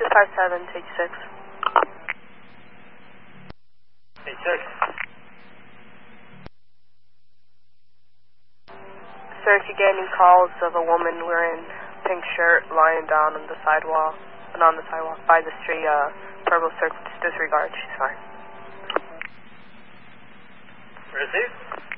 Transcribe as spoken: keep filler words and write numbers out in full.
five seven, take six. Take six. Sir, if you get any calls of a woman wearing pink shirt lying down on the sidewalk, and on the sidewalk by the street, uh, purple circle, just disregard, she's fine. Receive.